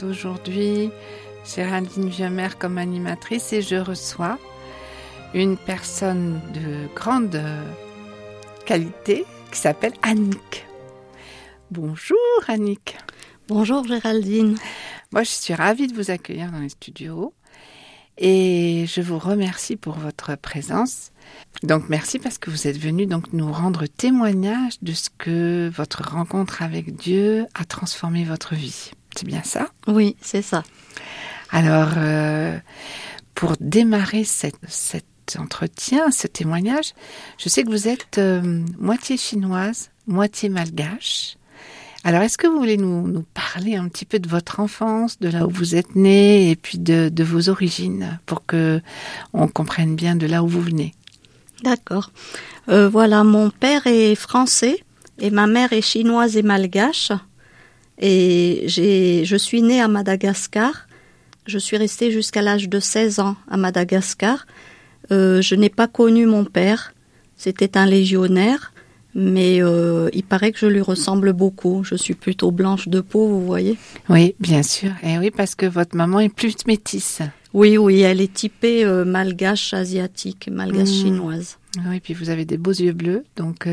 Aujourd'hui, Géraldine Vieuxmer comme animatrice et je reçois une personne de grande qualité qui s'appelle Annick. Bonjour Annick. Bonjour Géraldine. Moi, je suis ravie de vous accueillir dans les studios et je vous remercie pour votre présence. Donc merci parce que vous êtes venue donc nous rendre témoignage de ce que votre rencontre avec Dieu a transformé votre vie. C'est bien ça ? Oui, c'est ça. Alors, pour démarrer cet entretien, ce témoignage, je sais que vous êtes moitié chinoise, moitié malgache. Alors, est-ce que vous voulez nous parler un petit peu de votre enfance, de là où vous êtes née et puis de vos origines pour que on comprenne bien de là où vous venez ? D'accord. Voilà, mon père est français et ma mère est chinoise et malgache. Et je suis née à Madagascar. Je suis restée jusqu'à l'âge de 16 ans à Madagascar. Je n'ai pas connu mon père. C'était un légionnaire. Mais il paraît que je lui ressemble beaucoup. Je suis plutôt blanche de peau, vous voyez. Oui, bien sûr. Et oui, parce que votre maman est plus métisse. Oui, elle est typée malgache asiatique, malgache chinoise. Oui, puis vous avez des beaux yeux bleus, donc...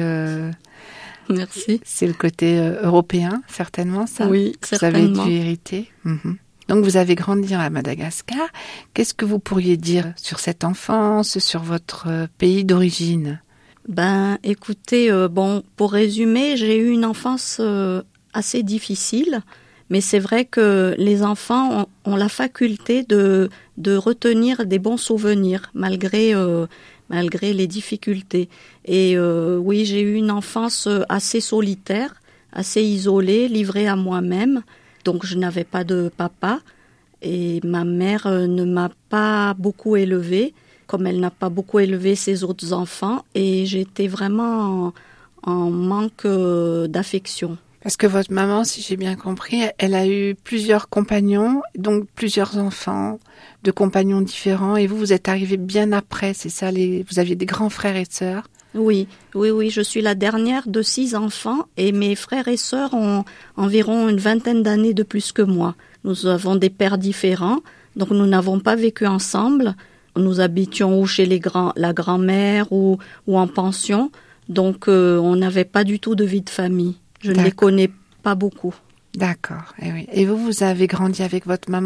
Merci. C'est le côté européen, certainement, ça. Oui, certainement. Vous avez dû hériter. Donc, vous avez grandi à Madagascar. Qu'est-ce que vous pourriez dire sur cette enfance, sur votre pays d'origine ? Écoutez, pour résumer, j'ai eu une enfance assez difficile, mais c'est vrai que les enfants ont la faculté de retenir des bons souvenirs, malgré les difficultés. Et oui, j'ai eu une enfance assez solitaire, assez isolée, livrée à moi-même. Donc je n'avais pas de papa et ma mère ne m'a pas beaucoup élevée, comme elle n'a pas beaucoup élevé ses autres enfants. Et j'étais vraiment en manque d'affection. Parce que votre maman, si j'ai bien compris, elle a eu plusieurs compagnons, donc plusieurs enfants de compagnons différents. Et vous êtes arrivé bien après, c'est ça, vous aviez des grands frères et sœurs ? Oui, je suis la dernière de 6 enfants et mes frères et sœurs ont environ une vingtaine d'années de plus que moi. Nous avons des pères différents, donc nous n'avons pas vécu ensemble. Nous habitions ou chez la grand-mère ou en pension, donc on n'avait pas du tout de vie de famille. Je ne les connais pas beaucoup. D'accord. Et oui. Et vous avez grandi avec votre maman ?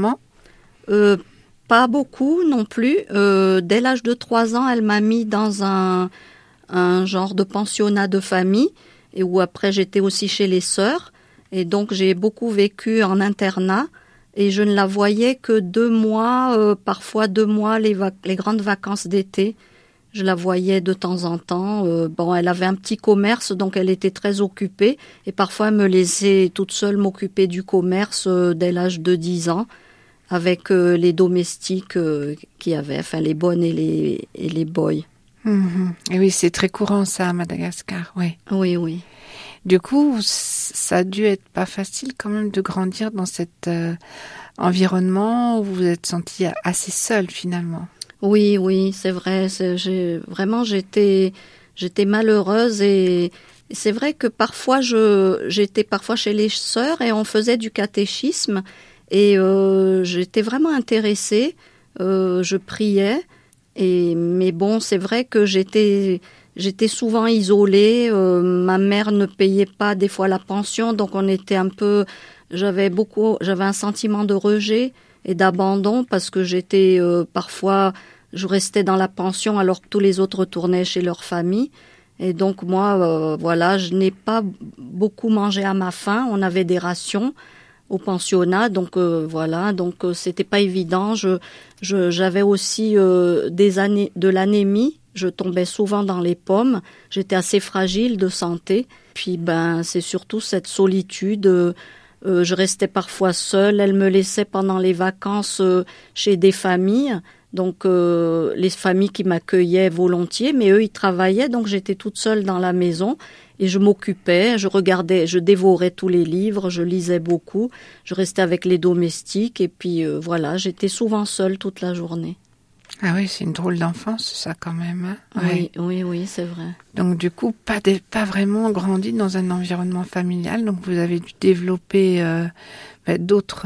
Pas beaucoup non plus. Dès l'âge de 3 ans, elle m'a mis dans un genre de pensionnat de famille, et où après j'étais aussi chez les sœurs. Et donc j'ai beaucoup vécu en internat, et je ne la voyais que 2 mois, parfois 2 mois, les grandes vacances d'été. Je la voyais de temps en temps. Elle avait un petit commerce, donc elle était très occupée. Et parfois, elle me laissait toute seule m'occuper du commerce dès l'âge de 10 ans, avec les domestiques qu'il y avait, enfin les bonnes et les boys. Et oui, c'est très courant ça à Madagascar, oui. Oui. Du coup, ça a dû être pas facile quand même de grandir dans cet environnement où vous vous êtes sentie assez seule finalement. Oui, c'est vrai. J'étais malheureuse et c'est vrai que parfois j'étais parfois chez les sœurs et on faisait du catéchisme et j'étais vraiment intéressée. Je priais mais bon, c'est vrai que j'étais souvent isolée. Ma mère ne payait pas des fois la pension, donc on était j'avais un sentiment de rejet et d'abandon parce que j'étais parfois, je restais dans la pension alors que tous les autres retournaient chez leur famille. Et donc moi, je n'ai pas beaucoup mangé à ma faim. On avait des rations au pensionnat, donc c'était pas évident. J'avais aussi de l'anémie. Je tombais souvent dans les pommes. J'étais assez fragile de santé. Puis c'est surtout cette solitude. Je restais parfois seule. Elle me laissait pendant les vacances chez des familles. Donc les familles qui m'accueillaient volontiers, mais eux ils travaillaient, donc j'étais toute seule dans la maison et je m'occupais, je dévorais tous les livres, je lisais beaucoup, je restais avec les domestiques et puis j'étais souvent seule toute la journée. Ah oui, c'est une drôle d'enfance, ça, quand même. Hein. Ouais. Oui, c'est vrai. Donc, du coup, pas vraiment grandi dans un environnement familial. Donc, vous avez dû développer d'autres...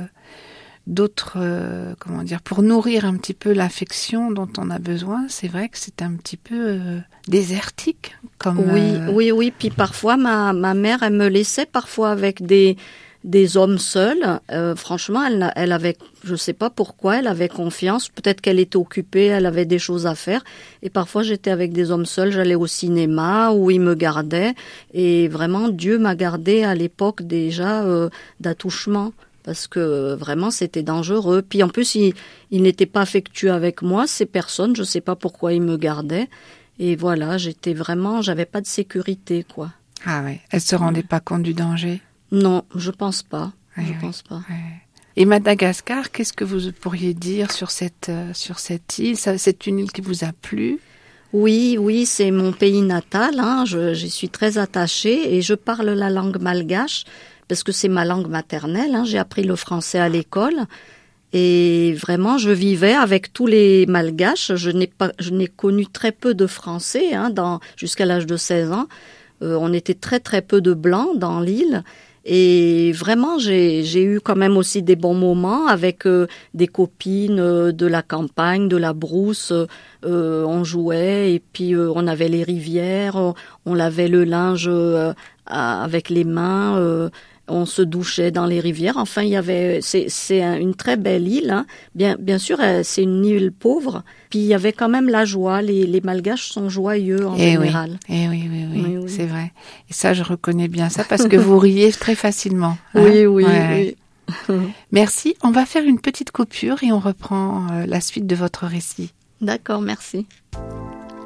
comment dire, pour nourrir un petit peu l'affection dont on a besoin. C'est vrai que c'est un petit peu désertique. Oui. Puis parfois, ma mère, elle me laissait parfois avec des hommes seuls. Franchement, elle avait, je sais pas pourquoi, elle avait confiance. Peut-être qu'elle était occupée, elle avait des choses à faire. Et parfois, j'étais avec des hommes seuls. J'allais au cinéma où ils me gardaient. Et vraiment, Dieu m'a gardée à l'époque déjà d'attouchement. Parce que vraiment, c'était dangereux. Puis en plus, il n'était pas affectueux avec moi, ces personnes. Je sais pas pourquoi ils me gardaient. Et voilà, j'avais pas de sécurité, quoi. Ah oui, elle se rendait pas compte du danger? Non, je pense pas. Pense pas. Ouais. Et Madagascar, qu'est-ce que vous pourriez dire sur cette île? C'est une île qui vous a plu? Oui, c'est mon pays natal. Hein. J'y suis très attachée et je parle la langue malgache parce que c'est ma langue maternelle. Hein. J'ai appris le français à l'école et vraiment, je vivais avec tous les malgaches. Je n'ai connu très peu de Français jusqu'à l'âge de 16 ans. On était très très peu de blancs dans l'île. Et vraiment, j'ai eu quand même aussi des bons moments avec des copines de la campagne, de la brousse. On jouait et puis on avait les rivières, on lavait le linge avec les mains, on se douchait dans les rivières. Enfin, c'est une très belle île. Hein. Bien sûr, c'est une île pauvre. Puis il y avait quand même la joie. Les Malgaches sont joyeux en général. Oui, c'est vrai. Et ça, je reconnais bien ça parce que vous riez très facilement. Hein. Oui. Merci. On va faire une petite coupure et on reprend la suite de votre récit. D'accord, merci.